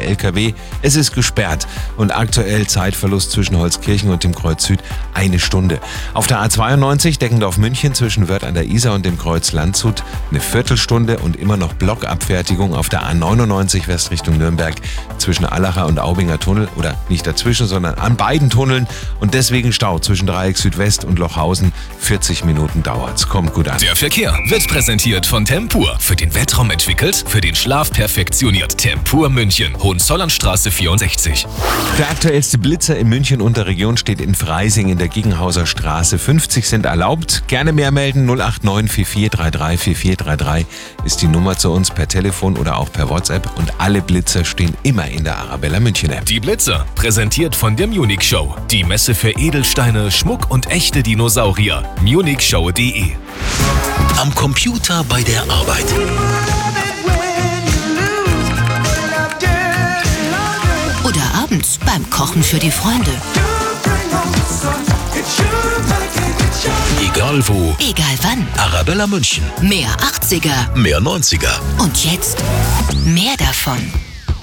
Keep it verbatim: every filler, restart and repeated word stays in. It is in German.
L K W. Es ist gesperrt und aktuell Zeitverlust zwischen Holzkirchen und dem Kreuz Süd eine Stunde. Auf der A zweiundneunzig Deckendorf-München zwischen Wörth an der Isar und dem Kreuz Landshut eine Viertelstunde und immer noch Blockabfertigung auf der A neunundneunzig West Richtung Nürnberg zwischen Allacher und Aubinger Tunnel oder nicht dazwischen, sondern an beiden Tunneln und deswegen Stau zwischen Dreieck Südwest und Lochhausen. vierzig Minuten dauert's. Kommt gut an. Der Verkehr wird präsentiert von Tempur. Für den Weltraum entwickelt, für den Schlaf perfektioniert. Tempur München, Hohenzollernstraße vierundsechzig. Der aktuellste Blitzer in München und der Region steht in Freising in der Giegenhauser Straße. fünfzig sind erlaubt. Gerne mehr melden. null acht neun vier vier drei drei vier vier drei drei ist die Nummer zu uns per Telefon oder auch per WhatsApp. Und alle Blitzer stehen immer in der Arabella München App. Die Blitzer, präsentiert von der Munich Show. Die Messe für Edelsteine, Schmuck und echte Dinosaurier. munich show punkt de. Am Computer bei der Arbeit. Oder abends beim Kochen für die Freunde. Egal wo. Egal wann. Arabella München. Mehr achtziger. Mehr neunziger. Und jetzt mehr davon.